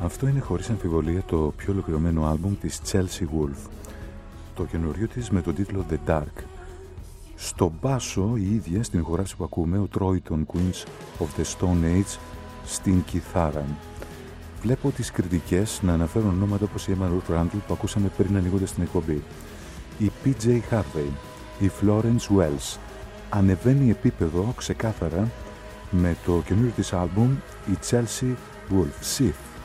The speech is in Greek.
Αυτό είναι χωρίς αμφιβολία το πιο ολοκληρωμένο άλμπουμ της Chelsea Wolfe. Το καινούριο της με τον τίτλο The Dark. Στο μπάσο η ίδια στην ηχογράφηση που ακούμε, ο Troy των Queens of the Stone Age στην κιθάρα. Βλέπω τις κριτικές να αναφέρουν ονόματα όπως η Emma Ruth Randall που ακούσαμε πριν ανοίγοντας την εκπομπή. Η PJ Harvey, η Florence Wells. Ανεβαίνει επίπεδο ξεκάθαρα με το καινούριο της άλμπουμ η Chelsea Wolfe, Sith.